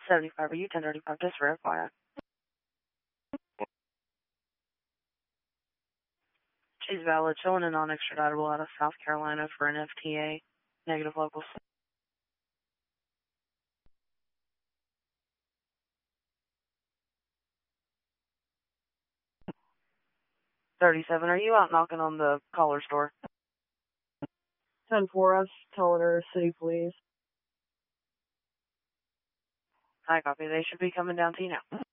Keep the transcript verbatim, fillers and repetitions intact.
seventy-five, are you ten thirty-five? Just verify it. She's valid, showing a non-extraditable out of South Carolina for an F T A. Negative locals. thirty-seven, are you out knocking on the caller's door? ten four, us, Tulare City Police. Hi, copy. They should be coming down to you now.